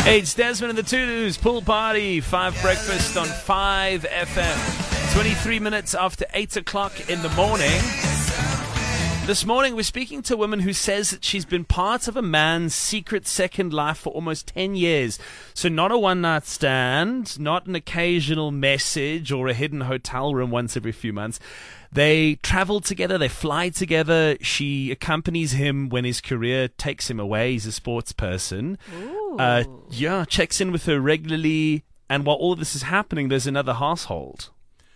Hey, it's Desmond and the Tutus, Pool Party, 5 Breakfast on 5 FM. 23 minutes after 8 o'clock in the morning. This morning, we're speaking to a woman who says that she's been part of a man's secret second life for almost 10 years. So not a one-night stand, not an occasional message or a hidden hotel room once every few months. They travel together, they fly together. She accompanies him when his career takes him away. He's a sports person. Checks in with her regularly. And while all of this is happening, there's another household.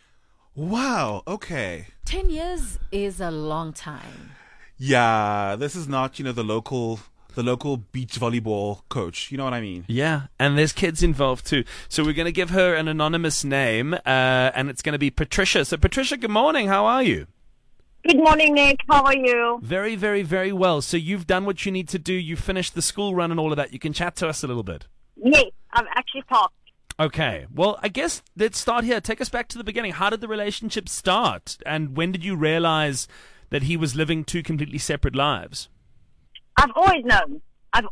Wow, okay. 10 years is a long time. Yeah, this is not, the local beach volleyball coach. You know what I mean? Yeah, and there's kids involved too. So we're going to give her an anonymous name, and it's going to be Patricia. So Patricia, good morning. How are you? Good morning, Nick. How are you? Very, very, very well. So you've done what you need to do. You finished the school run and all of that. You can chat to us a little bit. Yes, I've actually talked. Okay. Well, I guess let's start here. Take us back to the beginning. How did the relationship start? And when did you realize that he was living two completely separate lives? I've always known.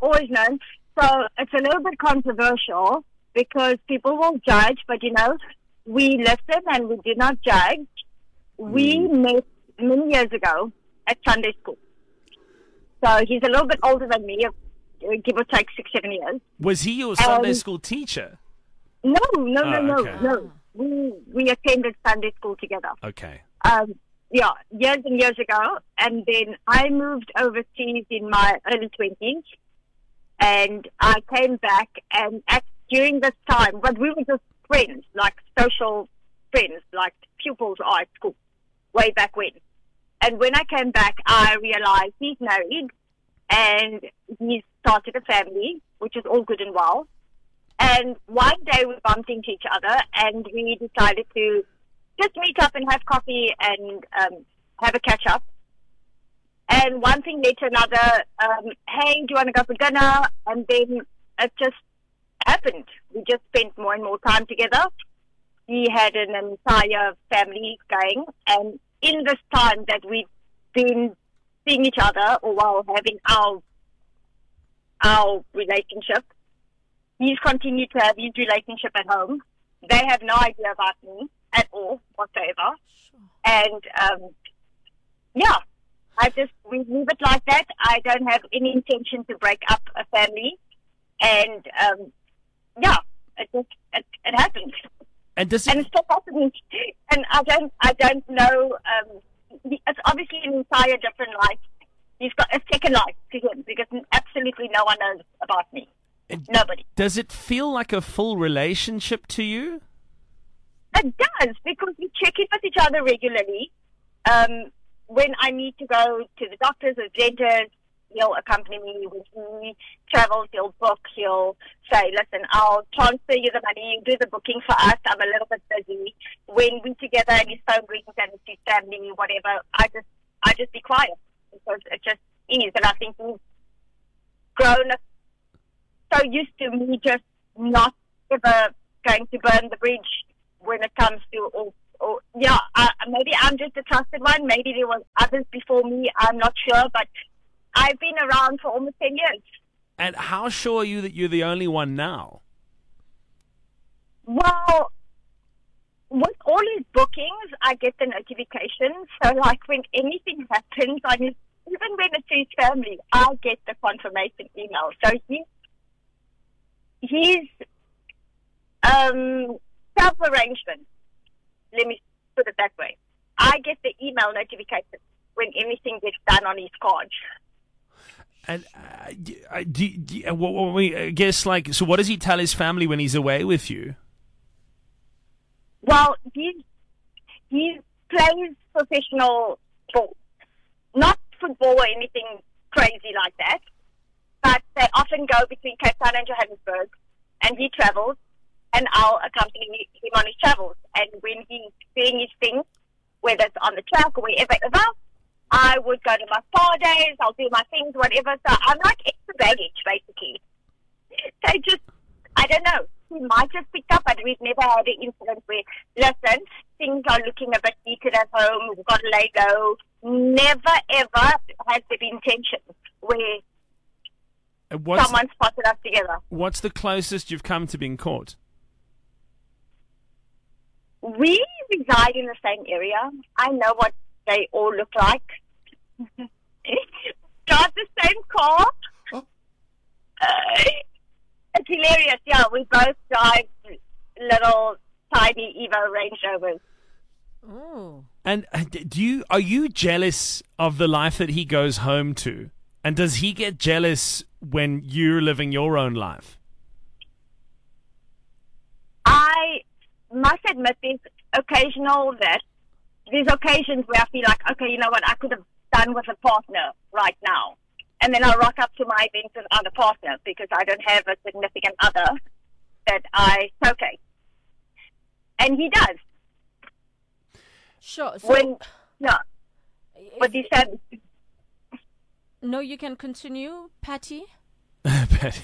So it's a little bit controversial because people will judge, but we listen and we do not judge. We met many years ago at Sunday school. So he's a little bit older than me, give or take 6-7 years. Was he your Sunday school teacher? No. Okay. No. We attended Sunday school together. Okay. Years and years ago. And then I moved overseas in my early 20s. And I came back, and during this time, but we were just friends, like social friends, like pupils are at school, way back when. And when I came back, I realized he's married, and he's started a family, which is all good and well. And one day we bumped into each other, and we decided to just meet up and have coffee and have a catch up. And one thing led to another. Hey, do you want to go for dinner? And then it just happened. We just spent more and more time together. He had an entire family going, and in this time that we've been seeing each other, or while having our relationship, he's continued to have his relationship at home. They have no idea about me at all, whatsoever. And, we leave it like that. I don't have any intention to break up a family. And, it happened. And it's still happening. And I don't know, it's obviously an entire different life. He's got a second life to him because absolutely no one knows about me. Nobody. Does it feel like a full relationship to you? It does, because we check in with each other regularly. When I need to go to the doctors or dentist, he'll accompany me. When he travels, he'll book. He'll say, listen, I'll transfer you the money. You do the booking for us. I'm a little bit busy. When we're together and his phone rings and it's his family, whatever, I just be quiet, because it just is. And I think he's grown up so used to me just not ever going to burn the bridge when it comes to, maybe I'm just a trusted one. Maybe there was others before me. I'm not sure, but I've been around for almost 10 years. And how sure are you that you're the only one now? Well, with all his bookings, I get the notifications. So, like, when anything happens on his, even when it's his family, I get the confirmation email. So he's self-arrangement. Let me put it that way. I get the email notification when anything gets done on his card. And so what does he tell his family when he's away with you? Well, he plays professional sport. Not football or anything crazy like that. But they often go between Cape Town and Johannesburg, and he travels, and I'll accompany him on his travels. And when he's doing his thing, whether it's on the track or wherever, I would go to my spa days, I'll do my things, whatever. So I'm like extra baggage, basically. So I don't know. He might have picked up, but we've never had an incident where, listen, things are looking a bit heated at home, we've got to lay go. Never, ever has there been tension where someone spotted us together. What's the closest you've come to being caught? We reside in the same area. I know what they all look like. Drive the same car. Oh. It's hilarious. Yeah, we both drive little tiny Evo Range Rovers. Oh. And are you jealous of the life that he goes home to? And does he get jealous when you're living your own life? I must admit there's occasions where I feel like, okay, you know what, I could have done with a partner right now. And then I rock up to my events without a partner because I don't have a significant other okay. And he does. Sure. So What he said. No, you can continue, Patty. But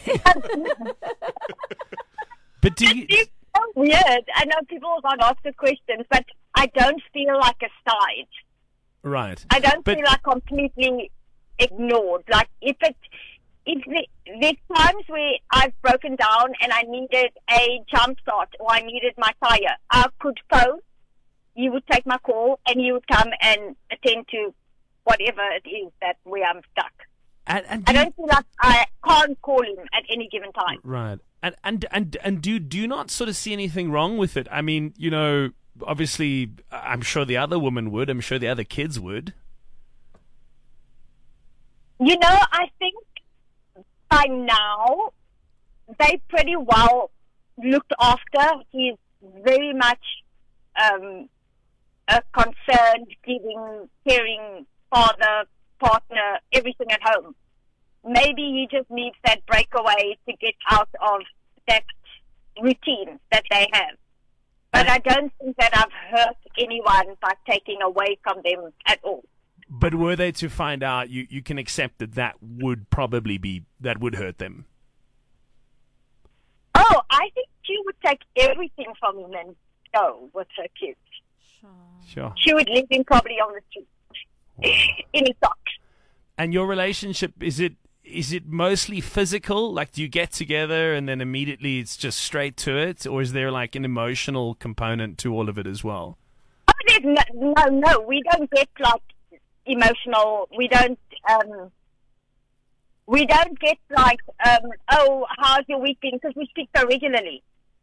do you... It's so weird. I know people are going to ask the questions, but I don't feel like a side. Right. I don't feel like completely ignored. Like there's times where I've broken down and I needed a jump start or I needed my tire. I could phone. You would take my call and you would come and attend to whatever it is that where I'm stuck. And I don't feel like I can't call him at any given time. Right. And do you not sort of see anything wrong with it? I mean, you know, obviously, I'm sure the other woman would. I'm sure the other kids would. You know, I think by now they pretty well looked after. He's very much a concerned, giving, caring father, partner, everything at home. Maybe he just needs that breakaway to get out of that routine that they have. But I don't think that I've hurt anyone by taking away from them at all. But were they to find out, you can accept that would probably that would hurt them. Oh, I think she would take everything from him and go with her kids. Sure. She would leave him probably on the street in his socks. And your relationship, is it mostly physical? Like, do you get together and then immediately it's just straight to it? Or is there like an emotional component to all of it as well? Oh, no. We don't get like emotional. We don't get like, oh, how's your week been? Because we speak so regularly.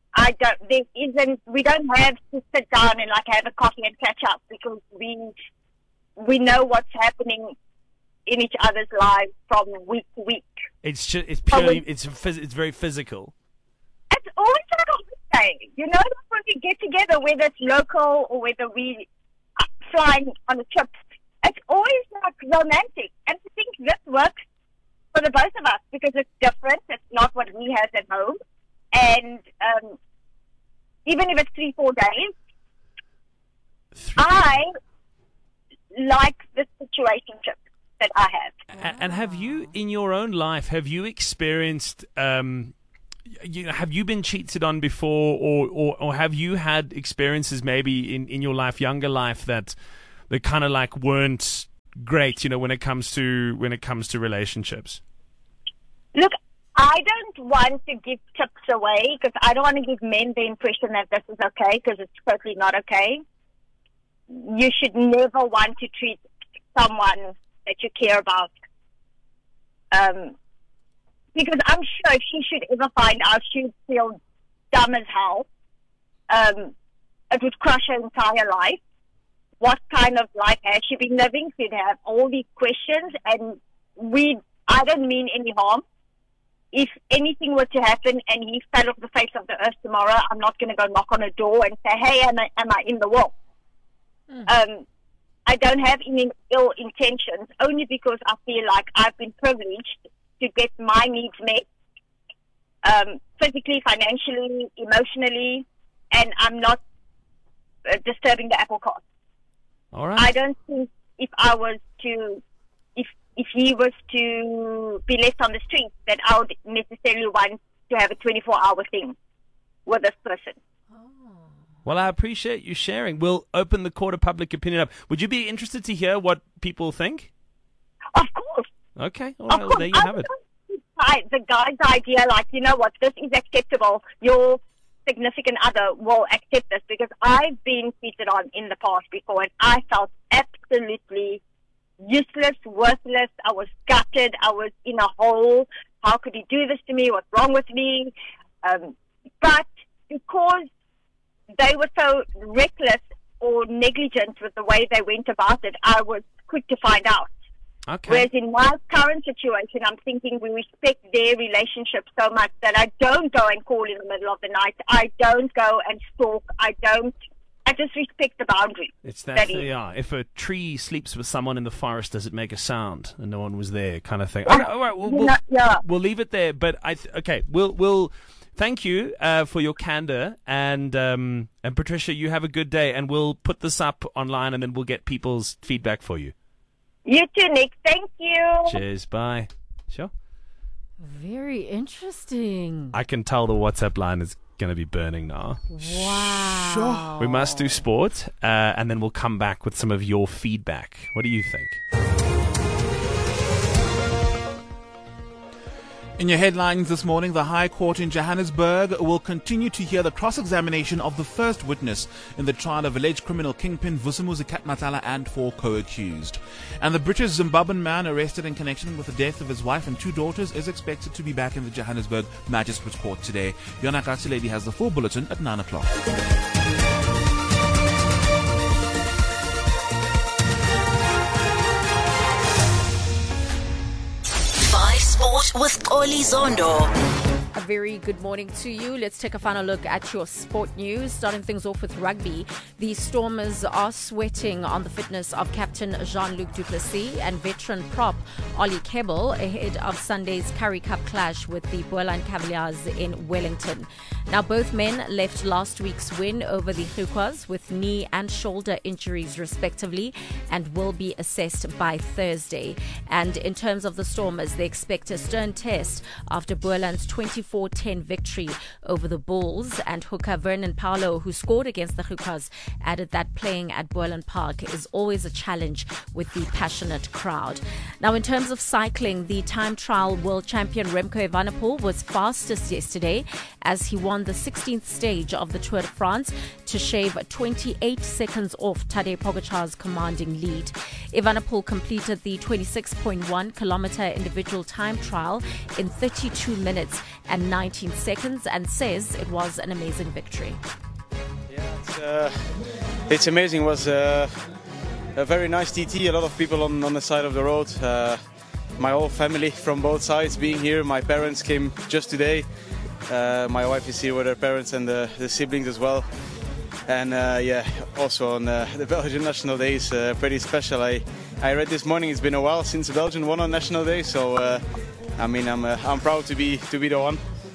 We don't have to sit down and like have a coffee and catch up because we know what's happening in each other's lives from week to week. It's very physical. It's always like a holiday. You know, when we get together, whether it's local or whether we are flying on a trip, it's always like romantic. And I think this works for the both of us because it's different. It's not what we have at home. And even if it's 3-4 days, I like the situationship that I have. And have you, in your own life, have you experienced, have you been cheated on before, or have you had experiences maybe in your life, younger life, that kind of like weren't great, you know, when it comes to relationships? Look, I don't want to give tips away because I don't want to give men the impression that this is okay because it's totally not okay. You should never want to treat someone that you care about. Because I'm sure if she should ever find out, she'd feel dumb as hell. It would crush her entire life. What kind of life has she been living? She'd have all these questions, and I don't mean any harm. If anything were to happen and he fell off the face of the earth tomorrow, I'm not going to go knock on a door and say, hey, am I in the wall? I don't have any ill intentions, only because I feel like I've been privileged to get my needs met, physically, financially, emotionally, and I'm not disturbing the apple cart. All right. I don't think if he was to be left on the street, that I would necessarily want to have a 24-hour thing with this person. Well, I appreciate you sharing. We'll open the court of public opinion up. Would you be interested to hear what people think? Of course. Okay. All right. Well, there you have it. the guy's idea, like, you know what, this is acceptable. Your significant other will accept this, because I've been cheated on in the past before, and I felt absolutely useless, worthless. I was gutted. I was in a hole. How could he do this to me? What's wrong with me? But because they were so reckless or negligent with the way they went about it, I was quick to find out. Okay. Whereas in my current situation, I'm thinking we respect their relationship so much that I don't go and call in the middle of the night. I don't go and stalk. I just respect the boundary. It's that, yeah. If a tree sleeps with someone in the forest, does it make a sound? And no one was there, kind of thing. All right, we'll leave it there. But we'll thank you for your candor, and Patricia, you have a good day, and we'll put this up online, and then we'll get people's feedback for you. You too, Nick. Thank you. Cheers. Bye. Sure. Very interesting. I can tell the WhatsApp line is going to be burning now. Wow. Sure. We must do sport, and then we'll come back with some of your feedback. What do you think? In your headlines this morning, the High Court in Johannesburg will continue to hear the cross-examination of the first witness in the trial of alleged criminal kingpin Vusumuzi Katmatala and 4 co-accused. And the British Zimbabwean man arrested in connection with the death of his wife and 2 daughters is expected to be back in the Johannesburg Magistrates Court today. Yona Katsiledi has the full bulletin at 9 o'clock. Sport with Oli Zondo. A very good morning to you. Let's take a final look at your sport news. Starting things off with rugby. The Stormers are sweating on the fitness of captain Jean-Luc du Plessis and veteran prop Ollie Kebble ahead of Sunday's Currie Cup clash with the Boland Cavaliers in Wellington. Now, both men left last week's win over the Griquas with knee and shoulder injuries respectively, and will be assessed by Thursday. And in terms of the Stormers, they expect a stern test after Boland's 24-10 victory over the Bulls, and hooker Vernon Paulo, who scored against the Griquas, added that playing at Boland Park is always a challenge with the passionate crowd. Now, in terms of cycling, the time trial world champion Remco Evenepoel was fastest yesterday as he won the 16th stage of the Tour de France to shave 28 seconds off Tadej Pogacar's commanding lead. Evenepoel completed the 26.1 kilometer individual time trial in 32 minutes and 19 seconds and says it was an amazing victory. Yeah, it's amazing. It was a very nice TT, a lot of people on the side of the road. My whole family from both sides being here. My parents came just today. My wife is here with her parents and the siblings as well. And also on the Belgian National Day is pretty special. I read this morning it's been a while since Belgium won on National Day, so I'm proud to be the one.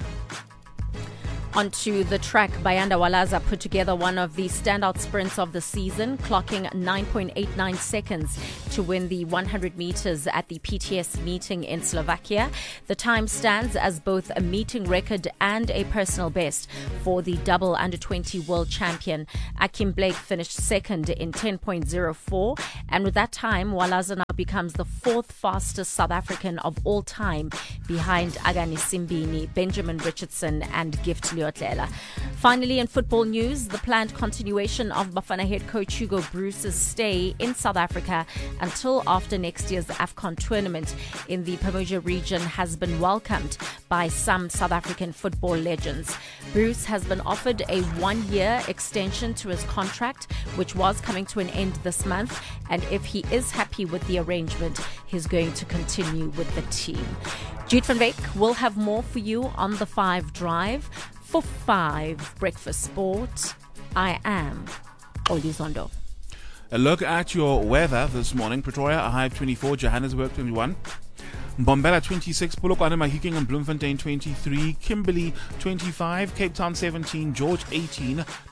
Onto the track, Bayanda Walaza put together one of the standout sprints of the season, clocking 9.89 seconds to win the 100 meters at the PTS meeting in Slovakia. The time stands as both a meeting record and a personal best for the double under-20 world champion. Akim Blake finished second in 10.04, and with that time, Walaza now becomes the 4th fastest South African of all time, behind Agani Simbini, Benjamin Richardson and Gift Leotlela. Finally, in football news, the planned continuation of Bafana head coach Hugo Bruce's stay in South Africa until after next year's AFCON tournament in the Pamoja region has been welcomed by some South African football legends. Bruce has been offered a 1-year extension to his contract, which was coming to an end this month, and if he is happy with the arrangement, he's going to continue with the team. Jude van Beek will have more for you on the 5 Drive. For 5 Breakfast Sport, I am Oli Zondo. A look at your weather this morning. Pretoria, a high of 24, Johannesburg 21. Mbombela 26, Polokwane, Mahikeng and Bloemfontein 23, Kimberley 25, Cape Town 17, George 18,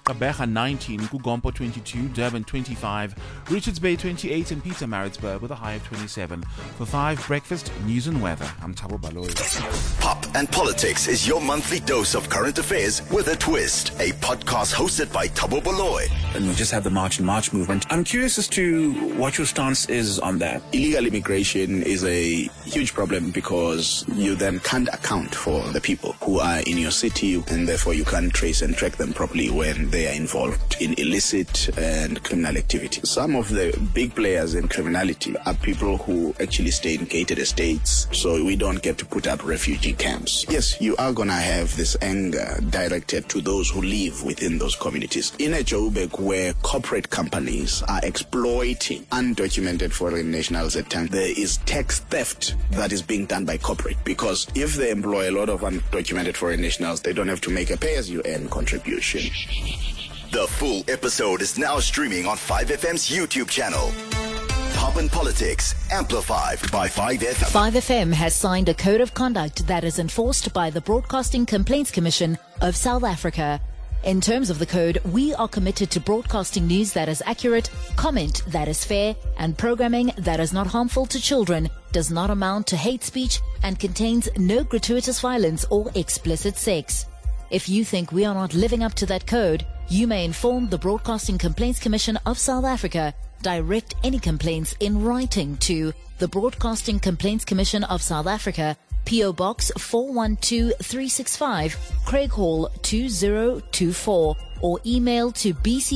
Gqeberha 19, Kugompo 22, Durban 25, Richards Bay 28, and Pietermaritzburg with a high of 27. For 5 Breakfast, news and weather, I'm Thabo Baloyi. Pop and Politics is your monthly dose of current affairs with a twist. A podcast hosted by Thabo Baloyi. And we just have the March and March movement. I'm curious as to what your stance is on that. Illegal immigration is a huge problem because you then can't account for the people who are in your city, and therefore you can't trace and track them properly when they are involved in illicit and criminal activity. Some of the big players in criminality are people who actually stay in gated estates, so we don't get to put up refugee camps. Yes, you are going to have this anger directed to those who live within those communities. In a Joburg where corporate companies are exploiting undocumented foreign nationals at times, there is tax theft that is being done by corporate, because if they employ a lot of undocumented foreign nationals, they don't have to make a pay-as-you-earn contribution. The full episode is now streaming on 5FM's YouTube channel. Pop and Politics, amplified by 5FM. 5FM has signed a code of conduct that is enforced by the Broadcasting Complaints Commission of South Africa. In terms of the code, we are committed to broadcasting news that is accurate, comment that is fair, and programming that is not harmful to children, does not amount to hate speech, and contains no gratuitous violence or explicit sex. If you think we are not living up to that code, you may inform the Broadcasting Complaints Commission of South Africa. Direct any complaints in writing to the Broadcasting Complaints Commission of South Africa, P.O. Box 412365, Craig Hall 2024, or email to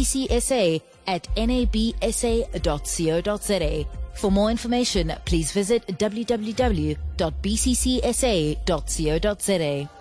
bccsa@nabsa.co.za. For more information, please visit www.bccsa.co.za.